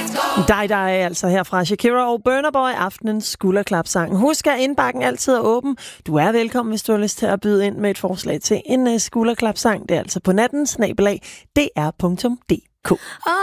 Der er altså herfra Shakira og Burna Boy, aftenens skulderklapsang. Husk, at indbakken altid er åben. Du er velkommen, hvis du har lyst til at byde ind med et forslag til en skulderklapsang. Det er altså på natten @dr.dk.